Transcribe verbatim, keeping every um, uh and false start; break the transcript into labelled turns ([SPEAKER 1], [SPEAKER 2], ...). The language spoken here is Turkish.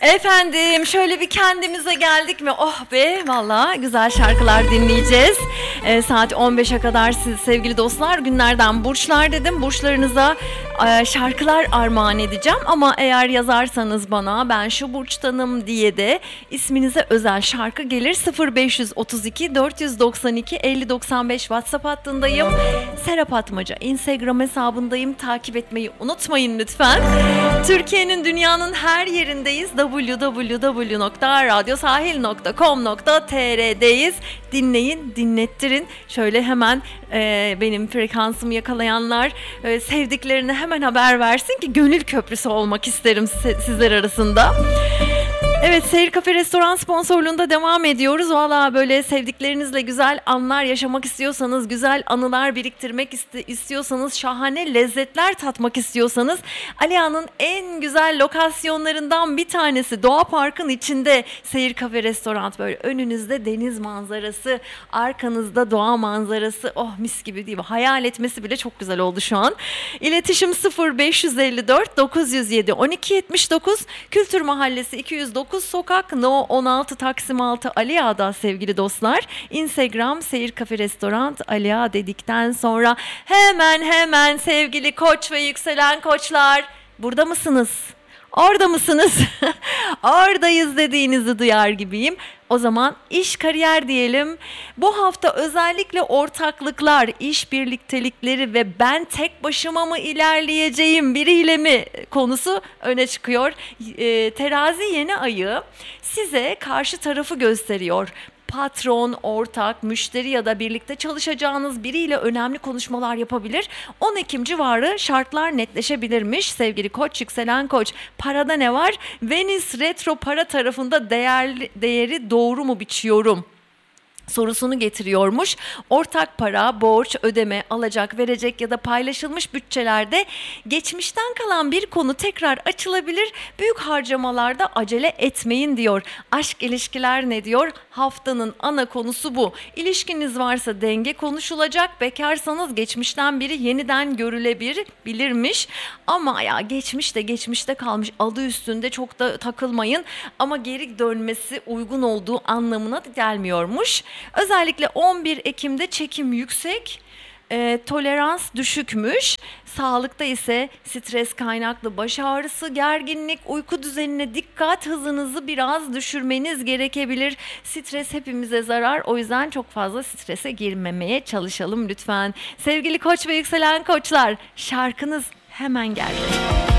[SPEAKER 1] Efendim şöyle bir kendimize geldik mi? Oh be, valla güzel şarkılar dinleyeceğiz. Ee, saat on beşe kadar siz sevgili dostlar, günlerden burçlar dedim. Burçlarınıza e, şarkılar armağan edeceğim. Ama eğer yazarsanız bana ben şu burçtanım diye de isminize özel şarkı gelir. sıfır beş otuz iki dört doksan iki elli doksan beş WhatsApp hattındayım. Serap Atmaca Instagram hesabındayım. Takip etmeyi unutmayın lütfen. Türkiye'nin, dünyanın her yerindeyiz. double-u double-u double-u nokta radyosahil nokta com nokta tr'deyiz. Dinleyin, dinlettirin. Şöyle hemen e, benim frekansımı yakalayanlar e, sevdiklerine hemen haber versin ki gönül köprüsü olmak isterim se- sizler arasında. Evet, Seyir Kafe Restoran sponsorluğunda devam ediyoruz. Valla böyle sevdiklerinizle güzel anlar yaşamak istiyorsanız, güzel anılar biriktirmek iste- istiyorsanız, şahane lezzetler tatmak istiyorsanız, Aliağa'nın en güzel lokasyonlarından bir tanesi Doğa Park'ın içinde Seyir Kafe Restoran. Böyle önünüzde deniz manzarası, arkanızda doğa manzarası. Oh, mis gibi değil mi? Hayal etmesi bile çok güzel oldu şu an. İletişim sıfır beş elli dört dokuz yüz yedi on iki yetmiş dokuz, Kültür Mahallesi iki yüz dokuz Sokak No on altı Taksim altı Aliağa'da sevgili dostlar. Instagram Seyir Kafe Restoran Aliağa dedikten sonra hemen hemen sevgili koç ve yükselen koçlar, burada mısınız? Orada mısınız? Oradayız dediğinizi duyar gibiyim. O zaman iş kariyer diyelim. Bu hafta özellikle ortaklıklar, iş birliktelikleri ve ben tek başıma mı ilerleyeceğim, biriyle mi konusu öne çıkıyor. E, terazi yeni ayı size karşı tarafı gösteriyor. Patron, ortak, müşteri ya da birlikte çalışacağınız biriyle önemli konuşmalar yapabilir. on Ekim civarı şartlar netleşebilirmiş sevgili koç, yükselen koç. Parada ne var? Venüs retro para tarafında değerli, değeri doğru mu biçiyorum sorusunu getiriyormuş. Ortak para, borç, ödeme, alacak, verecek ya da paylaşılmış bütçelerde geçmişten kalan bir konu tekrar açılabilir. Büyük harcamalarda acele etmeyin diyor. Aşk ilişkiler ne diyor? Haftanın ana konusu bu. İlişkiniz varsa denge konuşulacak. Bekarsanız geçmişten biri yeniden görülebilirmiş. Ama ya geçmiş de geçmişte kalmış, adı üstünde çok da takılmayın. Ama geri dönmesi uygun olduğu anlamına da gelmiyormuş. Özellikle on bir Ekim'de çekim yüksek, e, tolerans düşükmüş. Sağlıkta ise stres kaynaklı baş ağrısı, gerginlik, uyku düzenine dikkat, hızınızı biraz düşürmeniz gerekebilir. Stres hepimize zarar, o yüzden çok fazla strese girmemeye çalışalım lütfen. Sevgili koç ve yükselen koçlar, şarkınız hemen geldi.